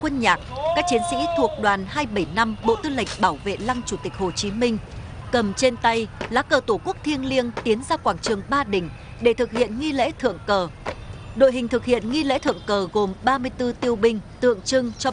quân nhạc, các chiến sĩ thuộc đoàn 275 Bộ Tư lệnh Bảo vệ Lăng Chủ tịch Hồ Chí Minh cầm trên tay lá cờ Tổ quốc thiêng liêng tiến ra quảng trường Ba Đình để thực hiện nghi lễ thượng cờ. Đội hình thực hiện nghi lễ thượng cờ gồm 34 tiêu binh tượng trưng cho